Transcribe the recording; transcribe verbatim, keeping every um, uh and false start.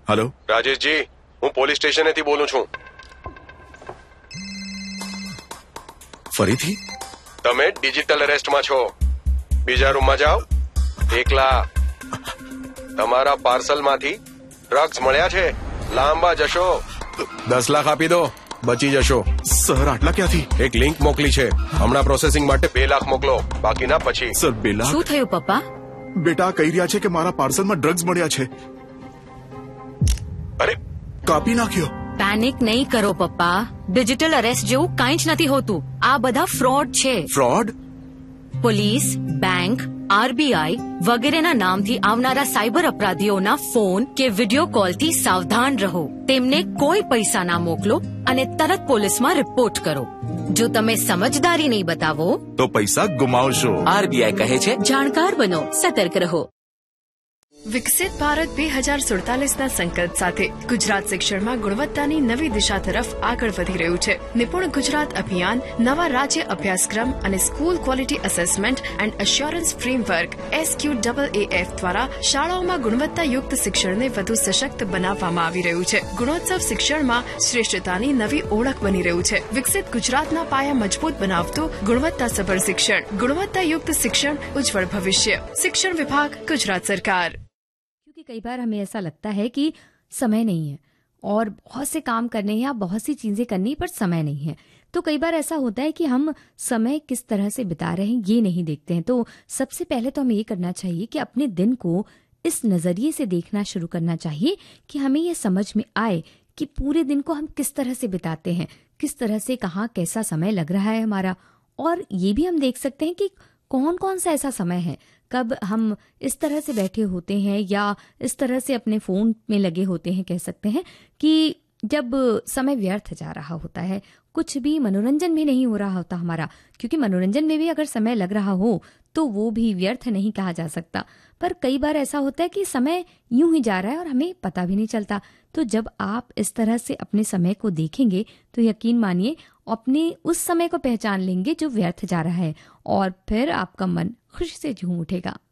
Hello રાજેશજી, હું police સ્ટેશનેથી બોલું છું. ફરીથી? તમે ડિજિટલ અરેસ્ટમાં છો. બીજા રૂમમાં જાઓ. એકલા. તમારા પાર્સલમાંથી ડ્રગ્સ મળ્યા છે. લાંબા જશો. દસ લાખ આપી દો, બચી જશો. સર આટલા ક્યાંથી? એક લિંક મોકલી છે, હમણાં પ્રોસેસિંગ માટે બે લાખ મોકલો, બાકીના પછી. સર બે લાખ? શું થયું પપ્પા? બેટા કહી રહ્યા છે કે મારા પાર્સલમાં ડ્રગ્સ મળ્યા છે. અરે કાપી નાખ્યો. પેનિક નહીં કરો પપ્પા, ડિજિટલ અરેસ્ટ જેવું કાંઈ જ નથી હોતું. આ બધા ફ્રોડ છે. ફ્રોડ? પોલીસ, બેંક, આરબીઆઈ વગેરેના નામથી આવનારા સાયબર અપરાધીઓના ફોન કે વિડિયો કોલથી સાવધાન રહો. તેમને કોઈ પૈસા ના મોકલો અને તરત પોલીસમાં રિપોર્ટ કરો. જો તમે સમજદારી નહીં બતાવો તો પૈસા ગુમાવશો. આરબીઆઈ કહે છે, જાણકાર બનો, સતર્ક રહો. વિકસિત ભારત બે હજાર સુડતાલીસના સંકલ્પ સાથે ગુજરાત શિક્ષણમાં ગુણવત્તાની નવી દિશા તરફ આગળ વધી રહ્યું છે. નિપુણ ગુજરાત અભિયાન નવા રાજ્ય અભ્યાસક્રમ અને school quality assessment and assurance framework S Q double A F દ્વારા શાળાઓમાં ગુણવત્તાયુક્ત શિક્ષણને વધુ સશક્ત બનાવવામાં આવી રહ્યું છે. ગુણોત્સવ શિક્ષણમાં શ્રેષ્ઠતાની નવી ઓળખ બની રહ્યું છે. વિકસિત ગુજરાતના પાયા મજબૂત બનાવતું ગુણવત્તાસભર શિક્ષણ, ગુણવત્તાયુक्त शिक्षण, उज्जवल भविष्य. शिक्षण विभाग, गुजरात सरकार. क्योंकि कई बार हमें ऐसा लगता है कि समय नहीं है और बहुत से काम करने हैं या बहुत सी चीज़ें करनी पर समय नहीं है. तो कई बार ऐसा होता है कि हम समय किस तरह से बिता रहे हैं ये नहीं देखते हैं. तो सबसे पहले तो हमें ये करना चाहिए कि अपने दिन को इस नज़रिए से देखना शुरू करना चाहिए कि हमें ये समझ में आए कि पूरे दिन को हम किस तरह से बिताते हैं, किस तरह से कहाँ कैसा समय लग रहा है हमारा. और ये भी हम देख सकते हैं कि कौन कौन सा ऐसा समय है कब हम इस तरह से बैठे होते हैं या इस तरह से अपने फ़ोन में लगे होते हैं, कह सकते हैं कि जब समय व्यर्थ जा रहा होता है, कुछ भी मनोरंजन भी नहीं हो रहा होता हमारा. क्योंकि मनोरंजन में भी अगर समय लग रहा हो तो वो भी व्यर्थ नहीं कहा जा सकता. पर कई बार ऐसा होता है कि समय यूं ही जा रहा है और हमें पता भी नहीं चलता. तो जब आप इस तरह से अपने समय को देखेंगे तो यकीन मानिए अपने उस समय को पहचान लेंगे जो व्यर्थ जा रहा है और फिर आपका मन खुशी से झूम उठेगा.